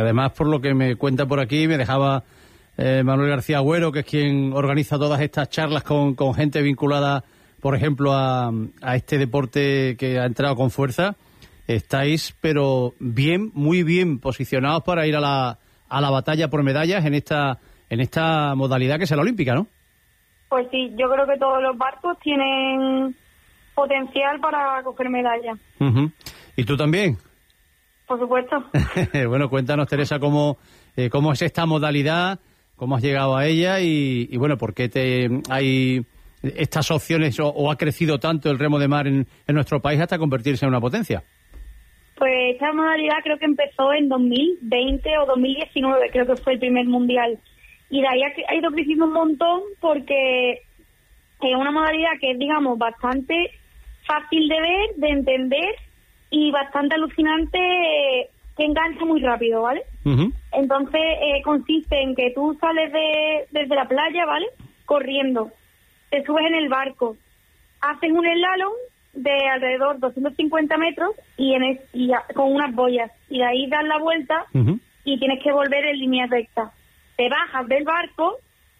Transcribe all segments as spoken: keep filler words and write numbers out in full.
además, por lo que me cuenta por aquí, me dejaba eh, Manuel García Agüero, que es quien organiza todas estas charlas con, con gente vinculada, por ejemplo, a, a este deporte que ha entrado con fuerza. Estáis, pero bien, muy bien posicionados para ir a la, a la batalla por medallas en esta, en esta modalidad que es la olímpica, ¿no? Pues sí, yo creo que todos los barcos tienen potencial para coger medallas. Uh-huh. ¿Y tú también? Por supuesto. Bueno, cuéntanos, Teresa, cómo, eh, cómo es esta modalidad, cómo has llegado a ella y, y bueno, por qué te, hay estas opciones o, o ha crecido tanto el remo de mar en, en nuestro país hasta convertirse en una potencia. Pues esta modalidad creo que empezó en dos mil veinte o dos mil diecinueve, creo que fue el primer mundial. Y de ahí ha, ha ido creciendo un montón porque es una modalidad que es, digamos, bastante fácil de ver, de entender y bastante alucinante, eh, que engancha muy rápido, ¿vale? Uh-huh. Entonces eh, consiste en que tú sales de desde la playa, ¿vale? Corriendo, te subes en el barco, haces un slalom de alrededor de doscientos cincuenta metros y, en es, y a, con unas boyas, y de ahí das la vuelta uh-huh. y tienes que volver en línea recta. Te bajas del barco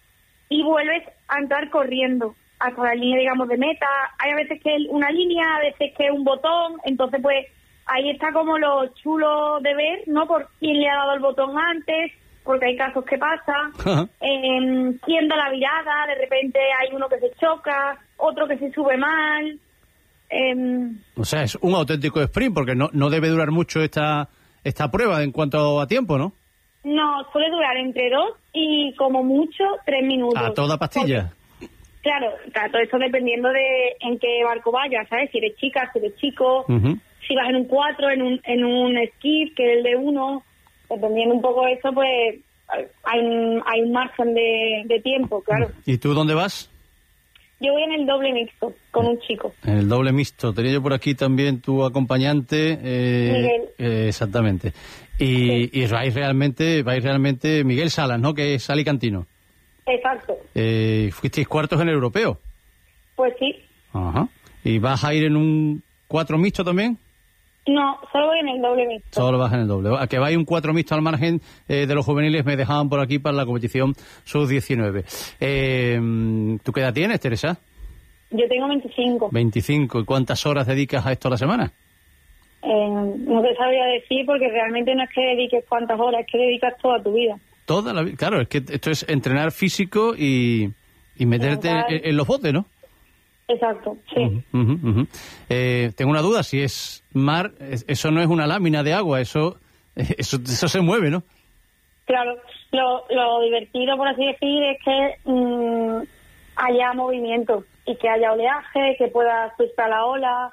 y vuelves a entrar corriendo hasta la línea, digamos, de meta. Hay a veces que es una línea, a veces que es un botón, entonces pues ahí está como lo chulo de ver, ¿no? Por quién le ha dado el botón antes, porque hay casos que pasa, uh-huh. eh, quién da la virada, de repente hay uno que se choca, otro que se sube mal. Eh, o sea, es un auténtico sprint, porque no, no debe durar mucho esta, esta prueba en cuanto a tiempo, ¿no? No, suele durar entre dos y como mucho tres minutos. ¿A toda pastilla? Porque, claro, todo esto dependiendo de en qué barco vayas, ¿sabes? Si eres chica, si eres chico, uh-huh. si vas en un cuatro, en un en un skiff, que es el de uno, dependiendo un poco de eso, pues hay un, hay un margen de, de tiempo, claro. ¿Y tú dónde vas? Yo voy en el doble mixto, con un chico. En el doble mixto. Tenía yo por aquí también tu acompañante. Eh, Miguel. Eh, exactamente. Y, sí. y vais realmente, vais realmente Miguel Salas, ¿no? Que es alicantino. Exacto. Eh, ¿Fuisteis cuartos en el europeo? Pues sí. Ajá. ¿Y vas a ir en un cuatro mixto también? No, solo voy en el doble mixto. Solo vas en el doble. A que vais un cuatro mixto al margen eh, de los juveniles me dejaban por aquí para la competición sub diecinueve. Eh, ¿Tú qué edad tienes, Teresa? Yo tengo veinticinco. veinticinco. ¿Y cuántas horas dedicas a esto a la semana? Eh, no te sabría decir porque realmente no es que dediques cuántas horas, es que dedicas toda tu vida. Toda la vida. Claro, es que esto es entrenar físico y, y meterte en, en los botes, ¿no? Exacto, sí. Uh-huh, uh-huh, uh-huh. Eh, tengo una duda, si es mar, eso no es una lámina de agua, eso eso, eso se mueve, ¿no? Claro, lo, lo divertido, por así decir, es que mmm, haya movimiento y que haya oleaje, que pueda surfar la ola,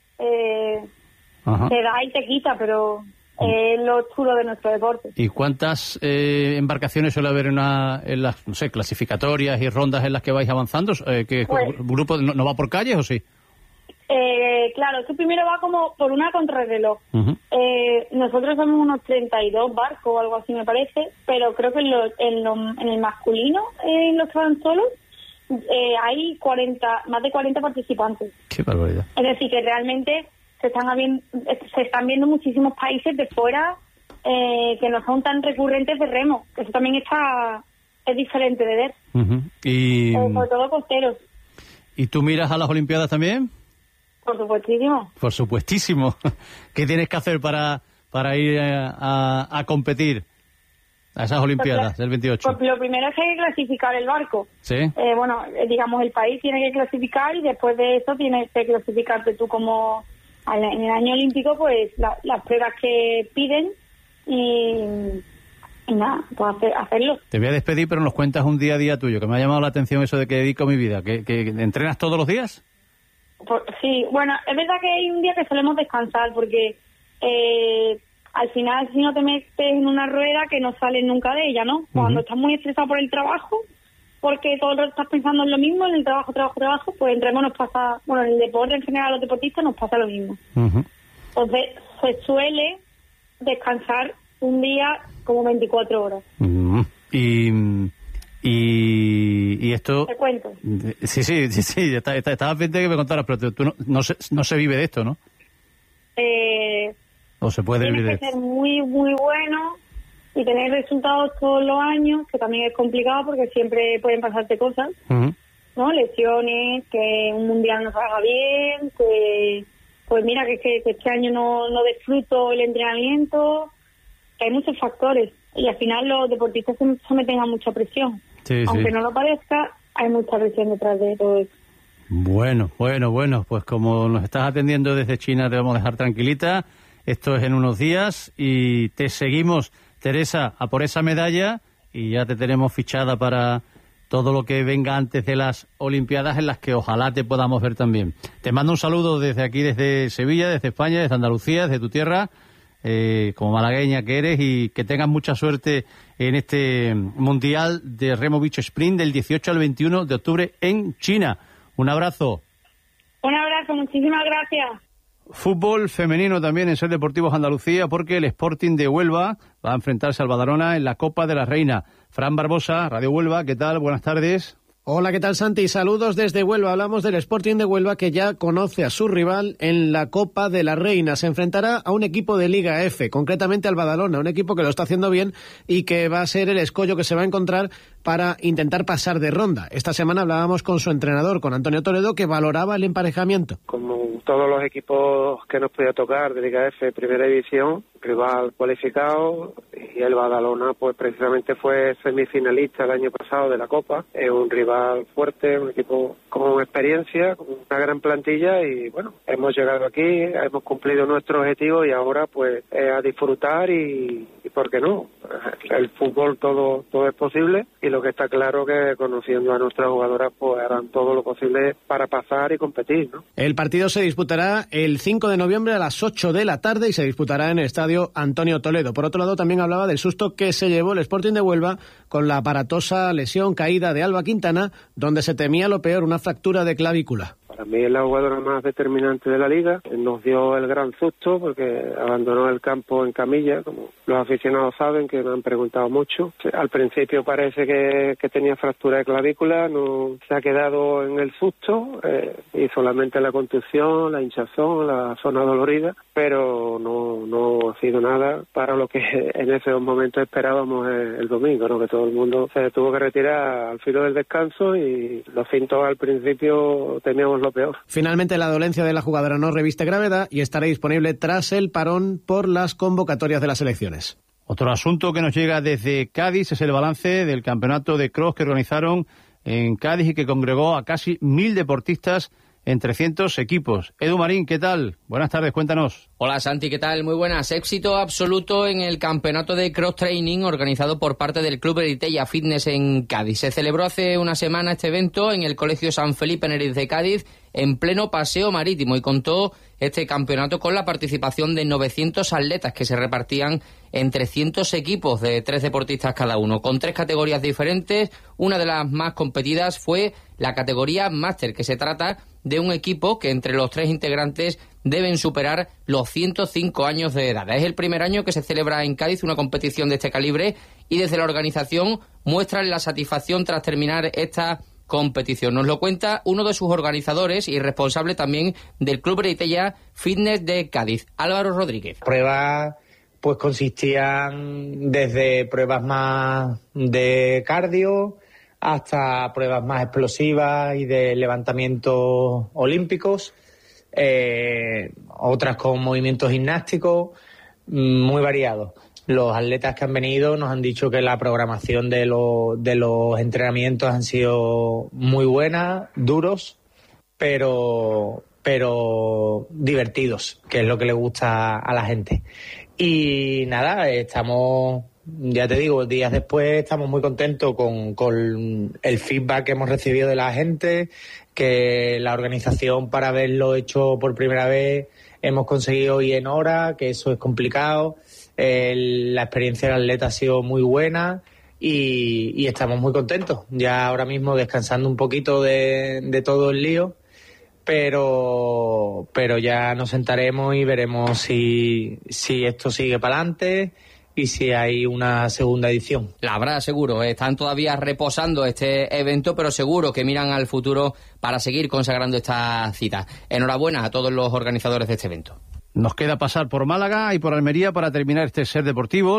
eh, te da y te quita, pero es uh-huh. lo chulo de nuestro deporte. ¿Y cuántas eh, embarcaciones suele haber en, una, en las, no sé, clasificatorias y rondas en las que vais avanzando? Eh, ¿que pues, grupo no, no va por calles o sí? Eh, claro, esto primero va como por una contrarreloj. Uh-huh. Eh, nosotros somos unos treinta y dos barcos o algo así me parece, pero creo que en, lo, en, lo, en el masculino, en los transolos, eh, hay cuarenta, más de cuarenta participantes. ¡Qué barbaridad! Es decir, que realmente se están, habiendo, se están viendo muchísimos países de fuera eh, que no son tan recurrentes de remo, que eso también está es diferente de ver. Uh-huh. Y eh, sobre todo costeros. ¿Y tú miras a las Olimpiadas también? Por supuestísimo. Por supuestísimo. ¿Qué tienes que hacer para, para ir a, a, a competir a esas Olimpiadas del veintiocho? Pues lo primero es que hay que clasificar el barco. Sí. Eh, bueno, digamos, el país tiene que clasificar y después de eso tienes que clasificarte tú como en el año olímpico, pues la, las pruebas que piden y, y nada, pues hacer, hacerlo. Te voy a despedir, pero nos cuentas un día a día tuyo, que me ha llamado la atención eso de que dedico mi vida. ¿Que, que entrenas todos los días? Por, sí, bueno, es verdad que hay un día que solemos descansar porque eh, al final si no te metes en una rueda que no sales nunca de ella, ¿no? Cuando uh-huh. estás muy estresado por el trabajo, porque todo el rato estás pensando en lo mismo, en el trabajo, trabajo, trabajo, pues entre nos pasa, bueno, en el deporte en general a los deportistas nos pasa lo mismo. Uh-huh. Entonces se suele descansar un día como veinticuatro horas. Uh-huh. Y... Y, y esto... Te cuento. Sí, sí, sí, sí, estaba está, está pendiente que me contaras, pero tú no, no, se, no se vive de esto, ¿no? Eh, ¿O se puede vivir de esto? Tiene que ser muy, muy bueno y tener resultados todos los años, que también es complicado porque siempre pueden pasarte cosas, uh-huh. ¿no? Lesiones, que un mundial no salga bien, que pues mira que, que, que este año no, no disfruto el entrenamiento, que hay muchos factores y al final los deportistas se someten a mucha presión. Sí, aunque sí. no lo parezca, hay mucha presión detrás de todo eso. Bueno, bueno, bueno, pues como nos estás atendiendo desde China te vamos a dejar tranquilita. Esto es en unos días y te seguimos, Teresa, a por esa medalla y ya te tenemos fichada para todo lo que venga antes de las Olimpiadas, en las que ojalá te podamos ver también. Te mando un saludo desde aquí, desde Sevilla, desde España, desde Andalucía, desde tu tierra, eh, como malagueña que eres, y que tengas mucha suerte en este Mundial de Remo Beach Sprint del dieciocho al veintiuno de octubre en China. Un abrazo. Un abrazo, muchísimas gracias. Fútbol femenino también en Ser Deportivos Andalucía, porque el Sporting de Huelva va a enfrentarse al Badalona en la Copa de la Reina. Fran Barbosa, Radio Huelva, ¿qué tal? Buenas tardes. Hola, ¿qué tal, Santi? Saludos desde Huelva. Hablamos del Sporting de Huelva, que ya conoce a su rival en la Copa de la Reina. Se enfrentará a un equipo de Liga F, concretamente al Badalona, un equipo que lo está haciendo bien y que va a ser el escollo que se va a encontrar para intentar pasar de ronda. Esta semana hablábamos con su entrenador, con Antonio Toledo, que valoraba el emparejamiento. Como todos los equipos que nos podía tocar de Liga F, Primera División, rival cualificado, y el Badalona pues precisamente fue semifinalista el año pasado de la Copa. Es un rival fuerte, un equipo con experiencia, con una gran plantilla, y bueno, hemos llegado aquí, hemos cumplido nuestro objetivo y ahora pues eh, a disfrutar y, y por qué no, el fútbol todo todo es posible, y lo que está claro que conociendo a nuestras jugadoras pues harán todo lo posible para pasar y competir, ¿no? El partido se disputará el cinco de noviembre a las ocho de la tarde y se disputará en el estadio Antonio Toledo. Por otro lado, también hablaba del susto que se llevó el Sporting de Huelva con la aparatosa lesión caída de Alba Quintana, donde se temía lo peor, una fractura de clavícula. Para mí es la jugadora más determinante de la liga. Nos dio el gran susto porque abandonó el campo en camilla, como los aficionados saben, que me han preguntado mucho. Al principio parece que, que tenía fractura de clavícula, no se ha quedado en el susto, eh, y solamente la contusión, la hinchazón, la zona dolorida, pero no, no ha sido nada para lo que en ese momento esperábamos el, el domingo, ¿no? Que todo el mundo se tuvo que retirar al filo del descanso y los síntomas al principio temíamos lo peor. Finalmente, la dolencia de la jugadora no reviste gravedad y estará disponible tras el parón por las convocatorias de las elecciones. Otro asunto que nos llega desde Cádiz es el balance del campeonato de cross que organizaron en Cádiz y que congregó a casi mil deportistas en trescientos equipos. Edu Marín, ¿qué tal? Buenas tardes, cuéntanos. Hola Santi, ¿qué tal? Muy buenas. Éxito absoluto en el campeonato de cross training organizado por parte del Club Eritella Fitness en Cádiz. Se celebró hace una semana este evento en el Colegio San Felipe Neriz de Cádiz, en pleno paseo marítimo, y contó este campeonato con la participación de novecientos atletas que se repartían en trescientos equipos de tres deportistas cada uno, con tres categorías diferentes. Una de las más competidas fue la categoría Máster, que se trata de un equipo que entre los tres integrantes deben superar los ciento cinco años de edad. Es el primer año que se celebra en Cádiz una competición de este calibre y desde la organización muestran la satisfacción tras terminar esta competición. Nos lo cuenta uno de sus organizadores y responsable también del Club Eritella Fitness de Cádiz, Álvaro Rodríguez. Pruebas pues consistían desde pruebas más de cardio hasta pruebas más explosivas y de levantamientos olímpicos, eh, otras con movimientos gimnásticos, muy variados. Los atletas que han venido nos han dicho que la programación de, lo, de los entrenamientos han sido muy buena, duros, pero, pero divertidos, que es lo que le gusta a la gente. Y nada, estamos, ya te digo, días después estamos muy contentos con, con el feedback que hemos recibido de la gente, que la organización, para haberlo hecho por primera vez, hemos conseguido ir en hora, que eso es complicado. El, la experiencia del atleta ha sido muy buena y, y estamos muy contentos. Ya ahora mismo descansando un poquito de, de todo el lío, pero, pero ya nos sentaremos y veremos si, si esto sigue para adelante y si hay una segunda edición. La habrá, seguro. Están todavía reposando este evento, pero seguro que miran al futuro para seguir consagrando esta cita. Enhorabuena a todos los organizadores de este evento. Nos queda pasar por Málaga y por Almería para terminar este Ser Deportivos.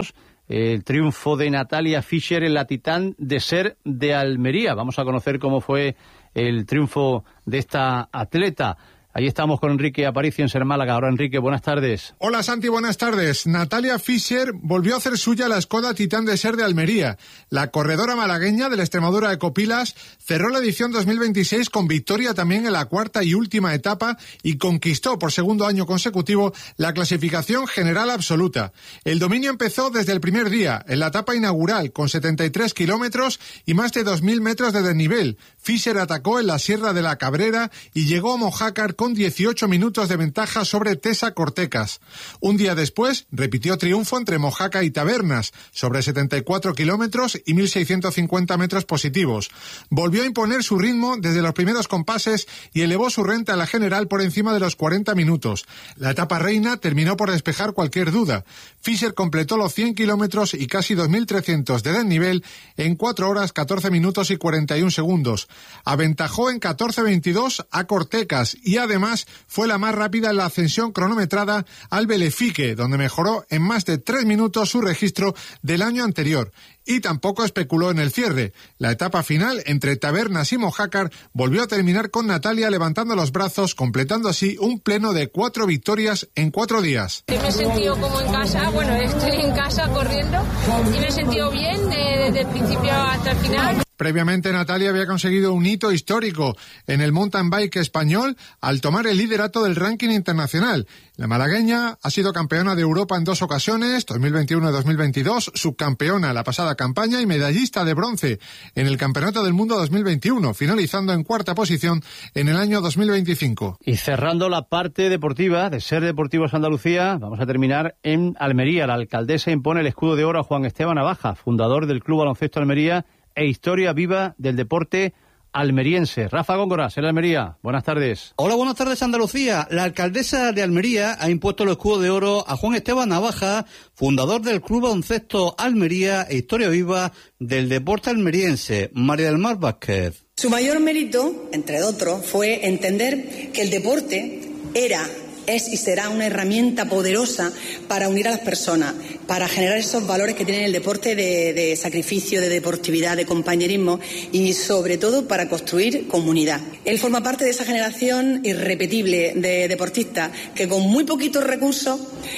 el triunfo de Natalia Fischer en la Titán de Ser de Almería. Vamos a conocer cómo fue el triunfo de esta atleta. Ahí estamos con Enrique Aparicio en Ser Málaga. Ahora, Enrique, buenas tardes. Hola, Santi, buenas tardes. Natalia Fischer volvió a hacer suya la Skoda Titán de Ser de Almería. La corredora malagueña de la Extremadura Ecopilas cerró la edición dos mil veintiséis con victoria también en la cuarta y última etapa y conquistó por segundo año consecutivo la clasificación general absoluta. El dominio empezó desde el primer día, en la etapa inaugural, con setenta y tres kilómetros y más de dos mil metros de desnivel. Fischer atacó en la Sierra de la Cabrera y llegó a Mojácar con dieciocho minutos de ventaja sobre Tesa Cortecas. Un día después, repitió triunfo entre Mojácar y Tabernas, sobre setenta y cuatro kilómetros y mil seiscientos cincuenta metros positivos. Volvió a imponer su ritmo desde los primeros compases y elevó su renta a la general por encima de los cuarenta minutos. La etapa reina terminó por despejar cualquier duda. Fischer completó los cien kilómetros y casi dos mil trescientos de desnivel en cuatro horas, catorce minutos y cuarenta y un segundos. Aventajó en catorce veintidós a Cortecas y a Además, fue la más rápida en la ascensión cronometrada al Belefique, donde mejoró en más de tres minutos su registro del año anterior. Y tampoco especuló en el cierre. La etapa final, entre Tabernas y Mojácar, volvió a terminar con Natalia levantando los brazos, completando así un pleno de cuatro victorias en cuatro días. Me he sentido como en casa, bueno, estoy en casa corriendo y me he sentido bien eh, desde el principio hasta el final. Previamente, Natalia había conseguido un hito histórico en el mountain bike español al tomar el liderato del ranking internacional. La malagueña ha sido campeona de Europa en dos ocasiones, dos mil veintiuno y dos mil veintidós, subcampeona la pasada campaña y medallista de bronce en el Campeonato del Mundo dos mil veintiuno, finalizando en cuarta posición en el año dos mil veinticinco. Y cerrando la parte deportiva de Ser Deportivos Andalucía, vamos a terminar en Almería. La alcaldesa impone el escudo de oro a Juan Esteban Navaja, fundador del Club Baloncesto Almería e historia viva del deporte almeriense. Rafa Góngora, Ser Almería, buenas tardes. Hola, buenas tardes, Andalucía. La alcaldesa de Almería ha impuesto el escudo de oro a Juan Esteban Navaja, fundador del Club Baloncesto Almería e historia viva del deporte almeriense. María del Mar Vázquez. Su mayor mérito, entre otros, fue entender que el deporte era, es y será una herramienta poderosa para unir a las personas, para generar esos valores que tiene el deporte de, de sacrificio, de deportividad, de compañerismo y sobre todo para construir comunidad. Él forma parte de esa generación irrepetible de deportistas que con muy poquitos recursos,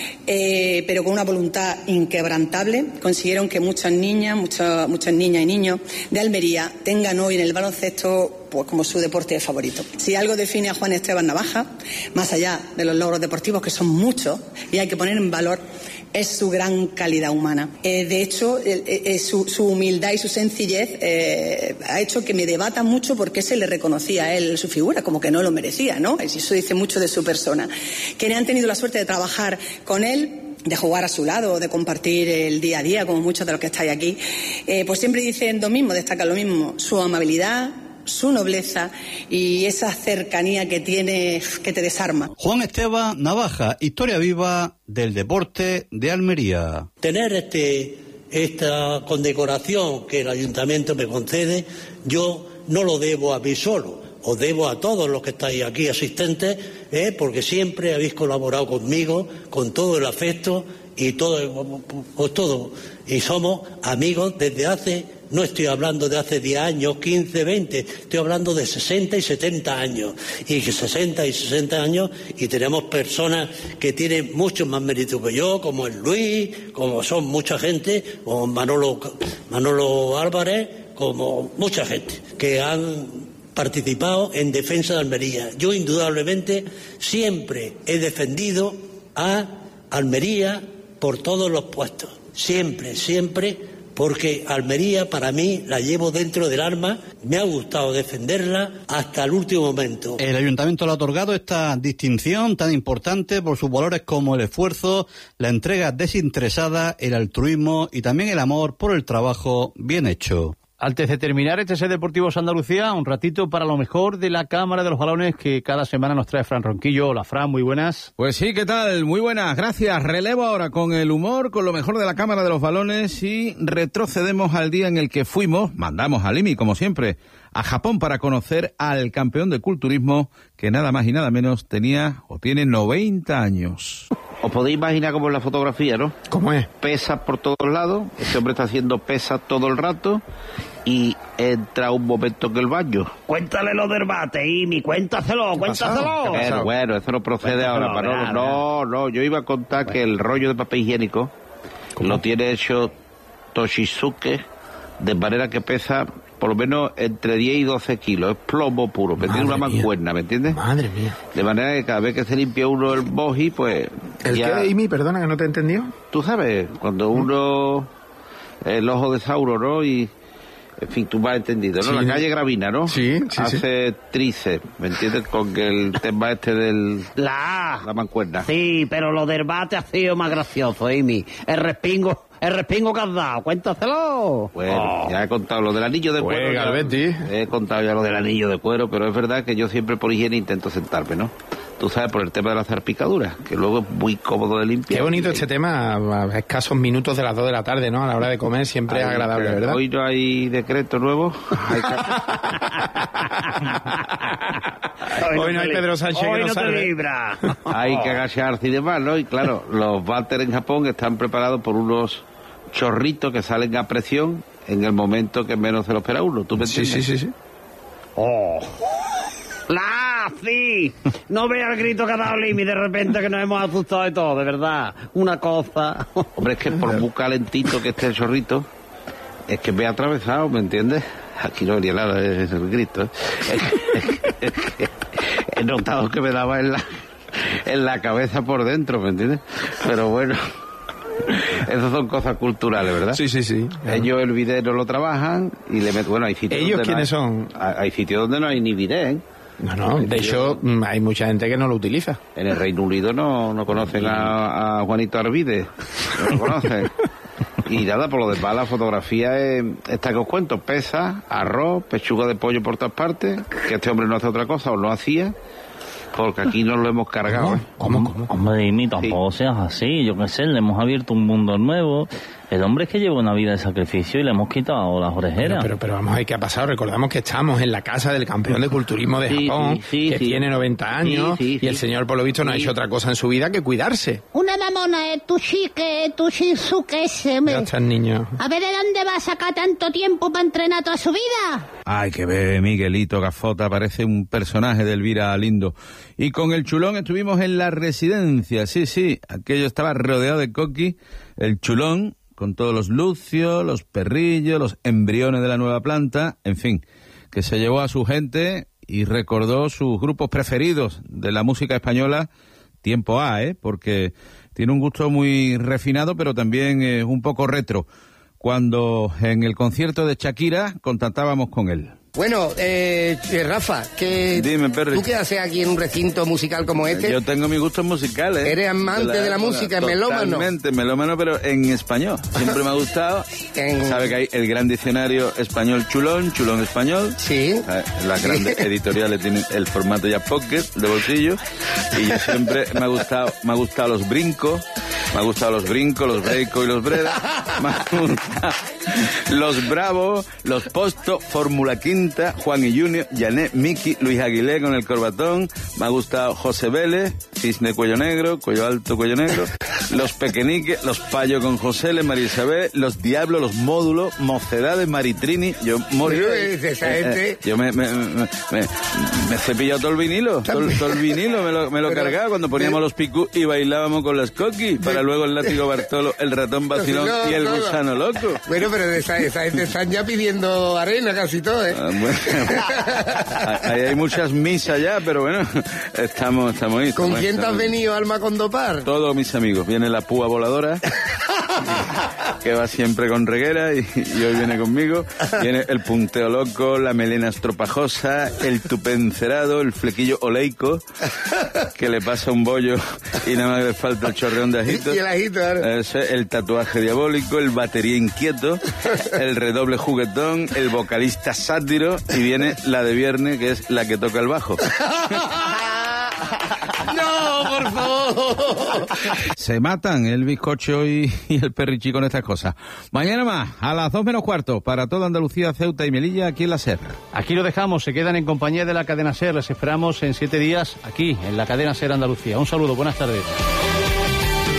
eh, pero con una voluntad inquebrantable, consiguieron que muchas niñas, muchas, muchas niñas y niños de Almería tengan hoy en el baloncesto pues como su deporte favorito. Si algo define a Juan Esteban Navaja, más allá de los logros deportivos, que son muchos, y hay que poner en valor, es su gran calidad humana. Eh, de hecho, eh, eh, su, su humildad y su sencillez eh, ha hecho que me debata mucho por qué se le reconocía a él su figura, como que no lo merecía, ¿no? Y eso dice mucho de su persona. Quienes han tenido la suerte de trabajar con él, de jugar a su lado, de compartir el día a día, como muchos de los que estáis aquí, eh, pues siempre dicen lo mismo, destacan lo mismo, su amabilidad, su nobleza y esa cercanía que tiene, que te desarma. Juan Esteban Navaja, historia viva del deporte de Almería. Tener este esta condecoración que el ayuntamiento me concede, yo no lo debo a mí solo, os debo a todos los que estáis aquí asistentes, eh, porque siempre habéis colaborado conmigo con todo el afecto y todo, pues todo, y somos amigos desde hace, no estoy hablando de hace diez años, quince, veinte, estoy hablando de sesenta y setenta años, y que sesenta y sesenta años, y tenemos personas que tienen mucho más mérito que yo, como el Luis, como son mucha gente, como Manolo, Manolo Álvarez, como mucha gente, que han participado en defensa de Almería. Yo indudablemente siempre he defendido a Almería por todos los puestos, siempre, siempre, porque Almería para mí la llevo dentro del alma, me ha gustado defenderla hasta el último momento. El ayuntamiento le ha otorgado esta distinción tan importante por sus valores como el esfuerzo, la entrega desinteresada, el altruismo y también el amor por el trabajo bien hecho. Antes de terminar este Ser Deportivos Andalucía, un ratito para lo mejor de la Cámara de los Balones que cada semana nos trae Fran Ronquillo. Hola, Fran, muy buenas. Pues sí, ¿qué tal? Muy buenas, gracias. Relevo ahora con el humor, con lo mejor de la Cámara de los Balones y retrocedemos al día en el que fuimos, mandamos a Limi, como siempre, a Japón para conocer al campeón de culturismo que nada más y nada menos tenía o tiene noventa años. podéis imaginar cómo es la fotografía, ¿no? ¿Cómo es? Pesas por todos lados, este hombre está haciendo pesas todo el rato y entra un momento en el baño. Cuéntale lo del bate, Imi, cuéntaselo, cuéntaselo. Bueno, bueno, eso no procede ahora, Manolo. No, no, yo iba a contar que el rollo de papel higiénico ¿Cómo? lo tiene hecho Toshizuke, de manera que pesa por lo menos entre diez y doce kilos, es plomo puro, me tiene una mancuerna, ¿me entiendes? Madre mía. De manera que cada vez que se limpia uno el boji, pues... ¿El ya... qué, Imi? Perdona, que no te he entendido. Tú sabes, cuando uno... El ojo de Sauro, ¿no? Y... En fin, tú me has entendido, ¿no? Sí, la calle Gravina, ¿no? Sí, sí, Hace sí. tríceps, ¿me entiendes? Con el tema este del... La... La mancuerna. Sí, pero lo del bate ha sido más gracioso, Amy. El respingo, el respingo que has dado, cuéntaselo. Bueno, oh. ya he contado lo del anillo de cuero. Juega, ya, Betty. He contado ya lo del anillo de cuero, pero es verdad que yo siempre por higiene intento sentarme, ¿no? Tú sabes, por el tema de las zarpicaduras, que luego es muy cómodo de limpiar. Qué bonito este tema, a escasos minutos de las dos de la tarde, ¿no? A la hora de comer siempre es agradable, ¿verdad? Hoy no hay decreto nuevo. Hay que... Hoy no hay Pedro Sánchez Hoy que no nos te salve. libra. Hay que agacharse y demás, ¿no? Y claro, los váteres en Japón están preparados por unos chorritos que salen a presión en el momento que menos se lo espera uno. ¿Tú me entiendes? Sí, sí, sí, sí. Oh. ¡La! ¡Sí! No vea el grito que ha dado Limi de repente, que nos hemos asustado de todo, de verdad. Una cosa... Hombre, es que por muy calentito que esté el chorrito, es que me ha atravesado, ¿me entiendes? Aquí no venía nada, es el grito. Es que, es que, es que he notado que me daba en la, en la cabeza por dentro, ¿me entiendes? Pero bueno... Esas son cosas culturales, ¿verdad? Sí, sí, sí. Ellos el bidet no lo trabajan y le meten... Bueno, hay sitios ¿Ellos donde quiénes no hay, son? Hay sitios donde no hay ni bidet, ¿eh? No, no, de hecho hay mucha gente que no lo utiliza. En el Reino Unido no, no conocen a, a Juanito Arvide, no lo conocen. Y nada, por lo demás la fotografía es esta que os cuento, pesa, arroz, pechuga de pollo por todas partes, que este hombre no hace otra cosa o no hacía, porque aquí nos lo hemos cargado. ¿eh? ¿Cómo, cómo? Hombre, Imi, tampoco sí. seas así, yo qué sé, le hemos abierto un mundo nuevo. El hombre es que lleva una vida de sacrificio y le hemos quitado las orejeras. Pero, pero, pero vamos a ver qué ha pasado. Recordamos que estamos en la casa del campeón de culturismo de Sí, Japón, sí, sí, que sí. tiene noventa años, Sí, sí, y sí. el señor, por lo visto, no ha hecho otra cosa en su vida que cuidarse. Una mamona, eh, tu chique, tu shizuke, se me... Ya está el niño. A ver, ¿de dónde va a sacar tanto tiempo para entrenar toda su vida? Ay, que ve Miguelito Gafota, parece un personaje de Elvira Lindo. Y con el Chulón estuvimos en la residencia, sí, sí, aquello estaba rodeado de coqui, el Chulón, con todos los lucios, los perrillos, los embriones de la nueva planta, en fin, que se llevó a su gente y recordó sus grupos preferidos de la música española, tiempo A, ¿eh? Porque tiene un gusto muy refinado, pero también es un poco retro. Cuando en el concierto de Shakira contactábamos con él. Bueno, eh, Rafa, que Dime, Perry. ¿tú qué haces aquí en un recinto musical como este? Yo tengo mis gustos musicales. ¿Eres amante de la música, melómano? Totalmente, melómano, pero en español. Siempre me ha gustado. En- Sabe que hay el gran diccionario español Chulón, Chulón español. Sí. Las grandes editoriales tienen el formato ya pocket, de bolsillo. Y yo siempre me ha gustado, me ha gustado los brincos. Me ha gustado los brincos, los breicos y los bredas. Me ha gustado los bravos, los postos, Fórmula Quinta, Juan y Junior, Janet, Miki, Luis Aguilé con el corbatón. Me ha gustado José Vélez, Cisne Cuello Negro, Cuello Alto, Cuello Negro. Los Pequeñiques, los Payos con José L, María Isabel, los Diablos, los Módulos, Mocedades, Maritrini. Yo morí. Pero ahí. es esa Eh, eh, gente- yo me, me, me, me, me he cepillado todo el vinilo, todo, todo el vinilo me lo, me lo Pero- cargaba cuando poníamos los picú y bailábamos con las coquis, para luego el látigo Bartolo, el ratón vacilón No, y el no, no. gusano loco. Bueno, pero de esa, esa gente están ya pidiendo arena casi todo, ¿eh? Ah, bueno. Ahí hay muchas misas ya, pero bueno, estamos, estamos ahí. ¿Con estamos ahí, quién te has estamos ahí. venido, Alma Condopar? Todos mis amigos. Viene la púa voladora, que va siempre con reguera, y, y hoy viene conmigo. Viene el punteo loco, la melena estropajosa, el tupé encerado, el flequillo oleico, que le pasa un bollo y nada más le falta el chorreón de ajito. Y el ajito, claro. Ese, el tatuaje diabólico, el batería inquieto, el redoble juguetón, el vocalista sátiro, y viene la de viernes, que es la que toca el bajo. ¡No, por favor! Se matan el bizcocho y, y el perrichi con estas cosas. Mañana más, a las dos menos cuarto, para toda Andalucía, Ceuta y Melilla, aquí en la SER. Aquí lo dejamos, se quedan en compañía de la cadena SER. Les esperamos en siete días aquí, en la cadena SER Andalucía. Un saludo, buenas tardes.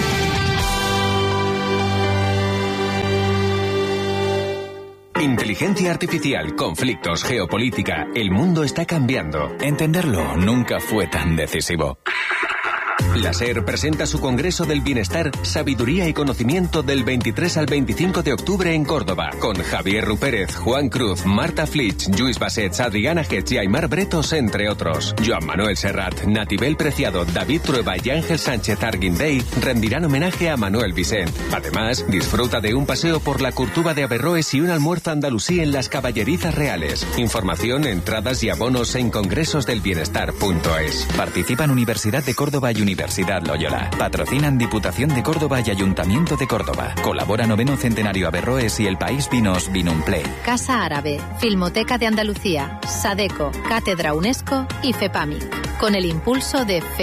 Inteligencia artificial, conflictos, geopolítica. El mundo está cambiando. Entenderlo nunca fue tan decisivo. La SER presenta su Congreso del Bienestar, Sabiduría y Conocimiento del veintitrés al veinticinco de octubre en Córdoba, con Javier Rupérez, Juan Cruz, Marta Flitsch, Lluís Bassets, Adriana Getz y Aymar Bretos, entre otros. Joan Manuel Serrat, Natibel Preciado, David Trueba y Ángel Sánchez Arguindey rendirán homenaje a Manuel Vicent. Además, disfruta de un paseo por la Curtuba de Averroes y un almuerzo andalusí en las Caballerizas Reales. Información, entradas y abonos en congresosdelbienestar punto es. Participan Universidad de Córdoba y Universidad Loyola. Patrocinan Diputación de Córdoba y Ayuntamiento de Córdoba. Colabora Noveno Centenario Averroes y El País Vinos Vinumplay. Casa Árabe, Filmoteca de Andalucía, Sadeco, Cátedra UNESCO y FEPAMIC. Con el impulso de